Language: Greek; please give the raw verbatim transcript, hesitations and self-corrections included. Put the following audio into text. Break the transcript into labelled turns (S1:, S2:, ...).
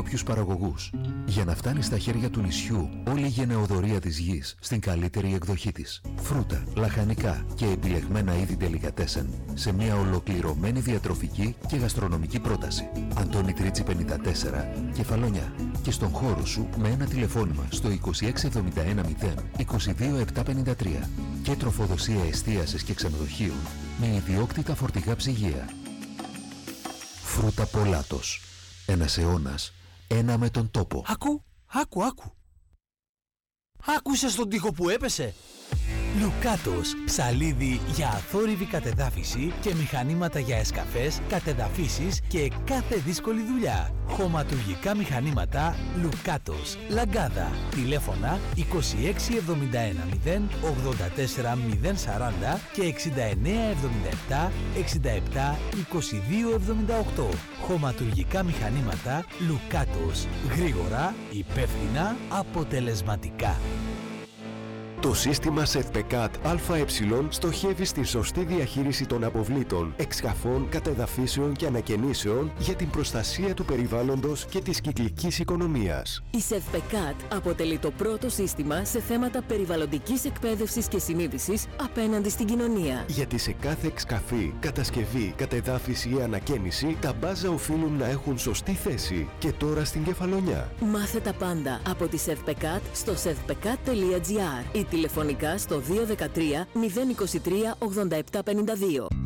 S1: ντόπιους παραγωγούς, για να φτάνει στα χέρια του νησιού όλη η γενεοδορία της γης στην καλύτερη εκδοχή της. Φρούτα, λαχανικά και επιλεγμένα είδη ντελικατέσεν σε μια ολοκληρωμένη διατροφική και γαστρονομική πρόταση. Αντώνη Τρίτσι πενήντα τέσσερα, Κεφαλόνια, και στον χώρο σου με ένα τηλεφώνημα στο είκοσι έξι εβδομήντα ένα μηδέν είκοσι δύο επτακόσια πενήντα τρία και τροφοδοσία εστίασης και ξενοδοχείων με ιδιόκτητα φορτηγά ψυγεία. Φρούτα Πολάτος. Ένας αιώνας, ένα με τον τόπο.
S2: Άκου, άκου, άκου. Άκουσες τον τοίχο που έπεσε? Λουκάτος, ψαλίδι για αθόρυβη κατεδάφιση και μηχανήματα για εσκαφές, κατεδαφίσεις και κάθε δύσκολη δουλειά. Χωματουργικά μηχανήματα Λουκάτος, Λαγκάδα. Τηλέφωνα είκοσι έξι εβδομήντα ένα μηδέν ογδόντα τέσσερα μηδέν σαράντα και εξήντα εννέα εβδομήντα επτά εξήντα επτά είκοσι δύο εβδομήντα οκτώ. Χωματουργικά μηχανήματα Λουκάτος. Γρήγορα, υπεύθυνα, αποτελεσματικά.
S3: Το σύστημα ΣΕΔΠΕΚΑΤ ΑΕ στοχεύει στη σωστή διαχείριση των αποβλήτων, εξκαφών, κατεδαφίσεων και ανακαινήσεων για την προστασία του περιβάλλοντος και της κυκλικής οικονομίας.
S4: Η ΣΕΔΠΕΚΑΤ αποτελεί το πρώτο σύστημα σε θέματα περιβαλλοντικής εκπαίδευσης και συνείδησης απέναντι στην κοινωνία.
S3: Γιατί σε κάθε εξκαφή, κατασκευή, κατεδάφιση ή ανακαίνιση, τα μπάζα οφείλουν να έχουν σωστή θέση. Και τώρα στην Κεφαλονιά.
S4: Μάθε τα πάντα από τη ΣΕΔΠΕΚΑΤ στο σεδπεκατ τελεία τζι άρ ή τηλεφωνικά στο δύο ένα τρία μηδέν δύο τρία ογδόντα επτά πενήντα δύο.